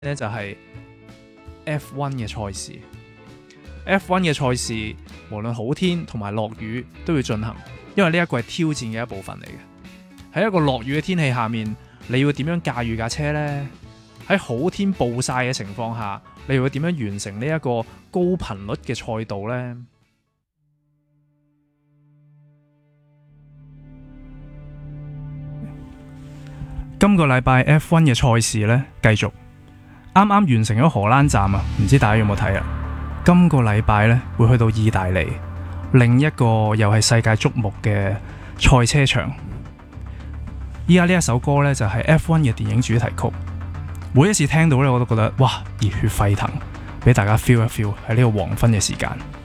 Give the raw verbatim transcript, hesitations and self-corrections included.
咧就係 F 一 嘅賽事。F 一 嘅賽事無論好天同埋落雨都要進行，因為呢一個係挑戰嘅一部分嚟嘅。喺一個落雨嘅天氣下面，你要點樣駕馭架車呢？喺好天暴曬嘅情況下，你會點樣完成呢一個高頻率嘅賽道呢？今個禮拜 F 一 嘅賽事呢，繼續啱啱完成咗荷蘭站啊，唔知大家有冇睇啊？今個禮拜呢，會去到意大利，另一個又係世界矚目嘅賽車場。依家呢一首歌呢，就係 F 一 嘅電影主題曲，每一次聽到呢，我都覺得哇，熱血沸騰，俾大家 feel 一 feel 喺呢個黃昏嘅時間。